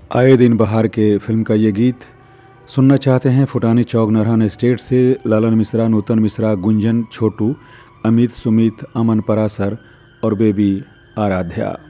आए दिन बहार के फिल्म का ये गीत सुनना चाहते हैं फुटानी चौक नरहन एस्टेट से ललन मिश्रा, नूतन मिश्रा, गुंजन, छोटू, अमित, सुमित, अमन, परासर और बेबी आराध्या।